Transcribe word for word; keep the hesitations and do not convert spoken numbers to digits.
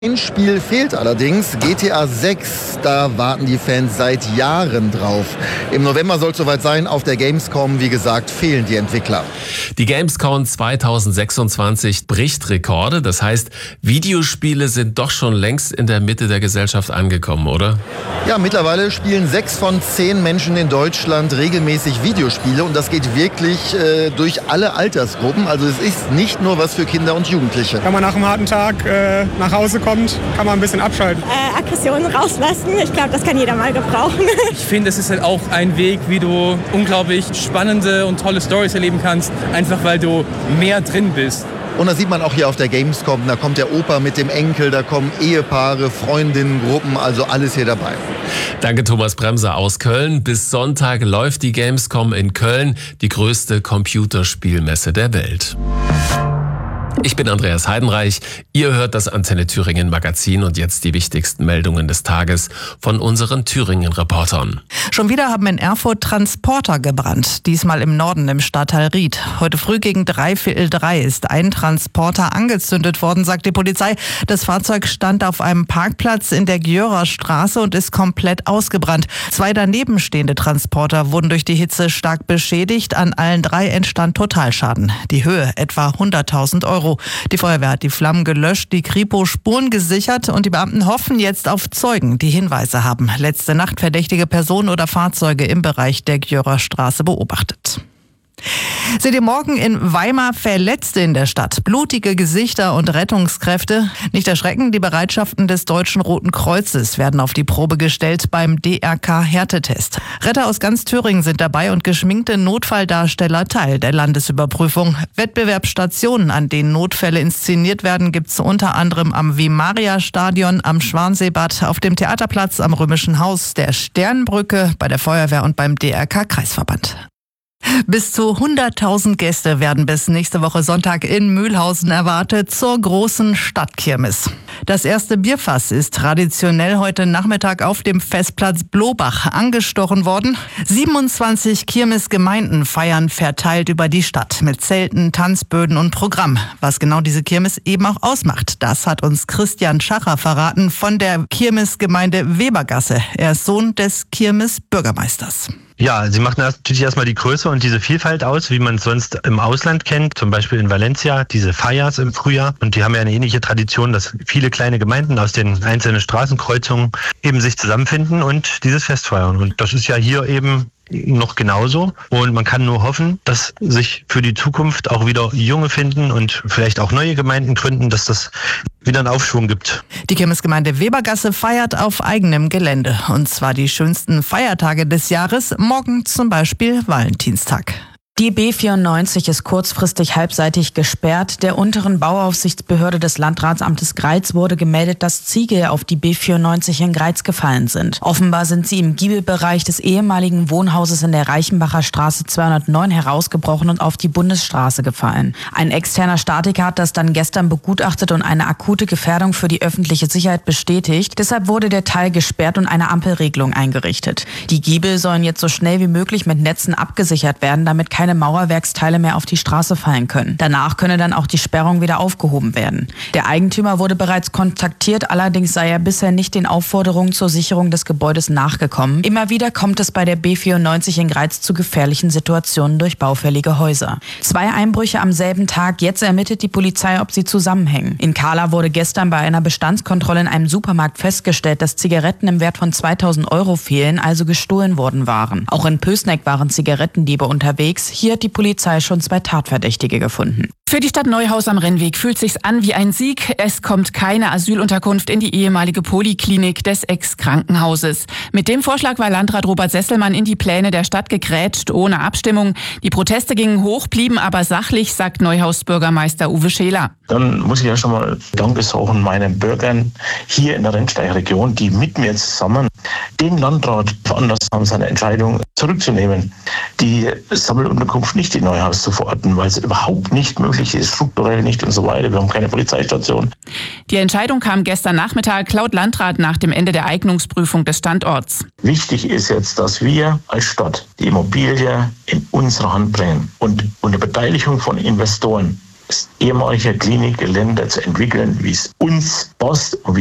Ein Spiel fehlt allerdings, G T A sechs, da warten die Fans seit Jahren drauf. Im November soll es soweit sein, auf der Gamescom, wie gesagt, fehlen die Entwickler. Die Gamescom zwanzig sechsundzwanzig bricht Rekorde, das heißt, Videospiele sind doch schon längst in der Mitte der Gesellschaft angekommen, oder? Ja, mittlerweile spielen sechs von zehn Menschen in Deutschland regelmäßig Videospiele und das geht wirklich äh, durch alle Altersgruppen. Also es ist nicht nur was für Kinder und Jugendliche. Wenn man nach einem harten Tag äh, nach Hause kommt, kann man ein bisschen abschalten. Äh, Aggressionen rauslassen, ich glaube, das kann jeder mal gebrauchen. Ich finde, es ist halt auch ein Weg, wie du unglaublich spannende und tolle Storys erleben kannst, einfach weil du mehr drin bist. Und das sieht man auch hier auf der Gamescom, da kommt der Opa mit dem Enkel, da kommen Ehepaare, Freundinnen, Gruppen, also alles hier dabei. Danke Thomas Bremser aus Köln. Bis Sonntag läuft die Gamescom in Köln, die größte Computerspielmesse der Welt. Ich bin Andreas Heidenreich. Ihr hört das Antenne Thüringen Magazin und jetzt die wichtigsten Meldungen des Tages von unseren Thüringen-Reportern. Schon wieder haben in Erfurt Transporter gebrannt, diesmal im Norden im Stadtteil Ried. Heute früh gegen drei Viertel drei ist ein Transporter angezündet worden, sagt die Polizei. Das Fahrzeug stand auf einem Parkplatz in der Gjörer Straße und ist komplett ausgebrannt. Zwei daneben stehende Transporter wurden durch die Hitze stark beschädigt. An allen drei entstand Totalschaden. Die Höhe etwa hunderttausend Euro. Die Feuerwehr hat die Flammen gelöscht, die Kripo Spuren gesichert und die Beamten hoffen jetzt auf Zeugen, die Hinweise haben. Letzte Nacht verdächtige Personen oder Fahrzeuge im Bereich der Gjörer Straße beobachtet. Seht ihr morgen in Weimar Verletzte in der Stadt? Blutige Gesichter und Rettungskräfte? Nicht erschrecken, die Bereitschaften des Deutschen Roten Kreuzes werden auf die Probe gestellt beim D R K-Härtetest. Retter aus ganz Thüringen sind dabei und geschminkte Notfalldarsteller Teil der Landesüberprüfung. Wettbewerbsstationen, an denen Notfälle inszeniert werden, gibt's unter anderem am Vimaria-Stadion, am Schwanseebad, auf dem Theaterplatz, am Römischen Haus, der Sternbrücke, bei der Feuerwehr und beim D R K-Kreisverband. Bis zu hunderttausend Gäste werden bis nächste Woche Sonntag in Mühlhausen erwartet zur großen Stadtkirmes. Das erste Bierfass ist traditionell heute Nachmittag auf dem Festplatz Blobach angestochen worden. siebenundzwanzig Kirmesgemeinden feiern verteilt über die Stadt mit Zelten, Tanzböden und Programm. Was genau diese Kirmes eben auch ausmacht, das hat uns Christian Schacher verraten von der Kirmesgemeinde Webergasse. Er ist Sohn des Kirmesbürgermeisters. Ja, sie macht natürlich erstmal die Größe und diese Vielfalt aus, wie man es sonst im Ausland kennt, zum Beispiel in Valencia, diese Feiers im Frühjahr. Und die haben ja eine ähnliche Tradition, dass viele kleine Gemeinden aus den einzelnen Straßenkreuzungen eben sich zusammenfinden und dieses Fest feiern. Und das ist ja hier eben noch genauso. Und man kann nur hoffen, dass sich für die Zukunft auch wieder Junge finden und vielleicht auch neue Gemeinden gründen, dass das wieder einen Aufschwung gibt. Die Kirmesgemeinde Webergasse feiert auf eigenem Gelände. Und zwar die schönsten Feiertage des Jahres. Morgen zum Beispiel Valentinstag. Die B vierundneunzig ist kurzfristig halbseitig gesperrt. Der unteren Bauaufsichtsbehörde des Landratsamtes Greiz wurde gemeldet, dass Ziegel auf die B vierundneunzig in Greiz gefallen sind. Offenbar sind sie im Giebelbereich des ehemaligen Wohnhauses in der Reichenbacher Straße zweihundertneun herausgebrochen und auf die Bundesstraße gefallen. Ein externer Statiker hat das dann gestern begutachtet und eine akute Gefährdung für die öffentliche Sicherheit bestätigt. Deshalb wurde der Teil gesperrt und eine Ampelregelung eingerichtet. Die Giebel sollen jetzt so schnell wie möglich mit Netzen abgesichert werden, damit keine Mauerwerksteile mehr auf die Straße fallen können. Danach könne dann auch die Sperrung wieder aufgehoben werden. Der Eigentümer wurde bereits kontaktiert, allerdings sei er bisher nicht den Aufforderungen zur Sicherung des Gebäudes nachgekommen. Immer wieder kommt es bei der B vierundneunzig in Greiz zu gefährlichen Situationen durch baufällige Häuser. Zwei Einbrüche am selben Tag, jetzt ermittelt die Polizei, ob sie zusammenhängen. In Kahla wurde gestern bei einer Bestandskontrolle in einem Supermarkt festgestellt, dass Zigaretten im Wert von zweitausend Euro fehlen, also gestohlen worden waren. Auch in Pößneck waren Zigarettendiebe unterwegs. Hier hat die Polizei schon zwei Tatverdächtige gefunden. Für die Stadt Neuhaus am Rennweg fühlt sich's an wie ein Sieg. Es kommt keine Asylunterkunft in die ehemalige Poliklinik des Ex-Krankenhauses. Mit dem Vorschlag war Landrat Robert Sesselmann in die Pläne der Stadt gegrätscht, ohne Abstimmung. Die Proteste gingen hoch, blieben aber sachlich, sagt Neuhaus-Bürgermeister Uwe Scheler. Dann muss ich ja schon mal Danke sagen meinen Bürgern hier in der Rennsteigregion, die mit mir zusammen den Landrat veranlasst haben, seine Entscheidung zurückzunehmen, die Sammelunterkunft nicht in Neuhaus zu verorten, weil es überhaupt nicht möglich ist, strukturell nicht und so weiter. Wir haben keine Polizeistation. Die Entscheidung kam gestern Nachmittag laut Landrat nach dem Ende der Eignungsprüfung des Standorts. Wichtig ist jetzt, dass wir als Stadt die Immobilie in unsere Hand bringen und unter Beteiligung von Investoren das ehemalige Klinikgelände zu entwickeln, wie es uns passt und